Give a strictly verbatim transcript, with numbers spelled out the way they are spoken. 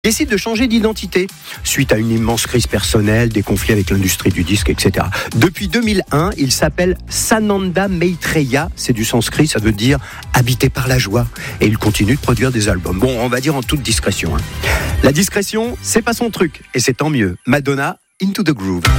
décide de changer d'identité suite à une immense crise personnelle, des conflits avec l'industrie du disque, et cetera. Depuis deux mille un, il s'appelle Sananda Maitreya, c'est du sanskrit, ça veut dire habité par la joie, et il continue de produire des albums. Bon, on va dire en toute discrétion. Hein. La discrétion, c'est pas son truc, et c'est tant mieux. Madonna, Into the Groove.